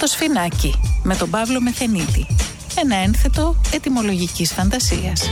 Το Σφινάκι με τον Παύλο Μεθενίτη. Ένα ένθετο ετυμολογικής φαντασίας.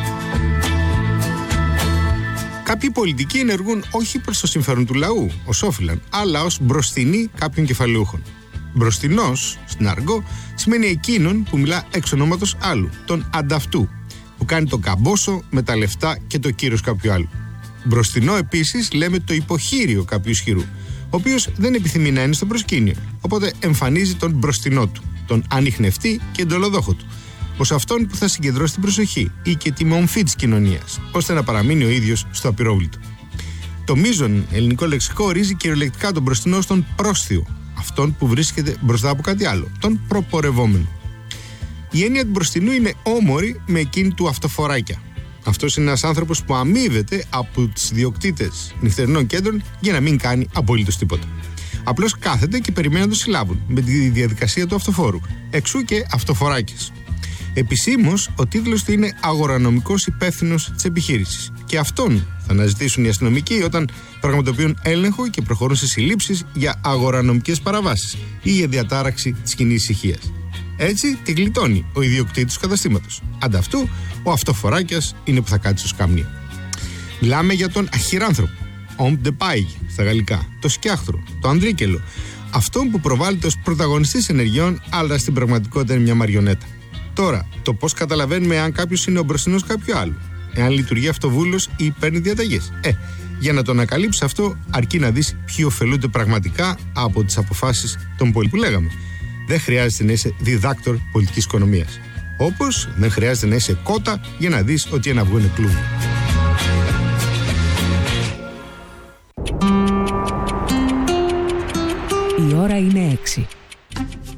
Κάποιοι πολιτικοί ενεργούν όχι προς το συμφέρον του λαού, ως όφυλαν, αλλά ως μπροστινοί κάποιων κεφαλαιούχων. Μπροστινός, στην αργό, σημαίνει εκείνον που μιλά εξ ονόματος άλλου, τον ανταυτού, που κάνει το καμπόσο με τα λεφτά και το κύρος κάποιου άλλου. Μπροστινό επίσης λέμε το υποχείριο κάποιου ισχυρού, ο οποίος δεν επιθυμεί να είναι στο προσκήνιο, οπότε εμφανίζει τον μπροστινό του, τον ανιχνευτή και εντολοδόχο του, ως αυτόν που θα συγκεντρώσει την προσοχή ή και τη μομφή της κοινωνίας, ώστε να παραμείνει ο ίδιος στο απειρόβλητο. Το μείζον ελληνικό λεξικό ορίζει κυριολεκτικά τον μπροστινό στον πρόσθεο, αυτόν που βρίσκεται μπροστά από κάτι άλλο, τον προπορευόμενο. Η έννοια του μπροστινού είναι όμορη με εκείνη του αυτοφοράκια. Αυτός είναι ένας άνθρωπος που αμείβεται από τους ιδιοκτήτες νυχτερινών κέντρων για να μην κάνει απολύτως τίποτα. Απλώς κάθεται και περιμένει να το συλλάβουν με τη διαδικασία του αυτοφόρου. Εξού και αυτοφοράκιας. Επισήμως, ο τίτλος του είναι αγορανομικός υπεύθυνος της επιχείρησης. Και αυτόν θα αναζητήσουν οι αστυνομικοί όταν πραγματοποιούν έλεγχο και προχωρούν σε συλλήψεις για αγορανομικές παραβάσεις ή για διατάραξη της κοινής ησυχίας. Έτσι τη γλιτώνει ο ιδιοκτήτης του καταστήματος. Ανταυτού, ο αυτοφοράκιας είναι που θα κάτσει στο σκαμνί. Μιλάμε για τον αχυράνθρωπο, homme de paille στα γαλλικά, το σκιάχτρο, το ανδρίκελο, αυτόν που προβάλλεται ως πρωταγωνιστής ενεργειών, αλλά στην πραγματικότητα είναι μια μαριονέτα. Τώρα, το πώς καταλαβαίνουμε αν κάποιος είναι ο μπροστινός κάποιου άλλου, εάν λειτουργεί αυτοβούλος ή παίρνει διαταγές. Για να το ανακαλύψεις αυτό, αρκεί να δεις ποιοι ωφελούνται πραγματικά από τις αποφάσεις των πολιτικών που λέγαμε. Δεν χρειάζεται να είσαι διδάκτορ πολιτικής οικονομίας. Όπως δεν χρειάζεται να είσαι κότα για να δεις ότι ένα αυγό είναι κλούβι. Η ώρα είναι 6.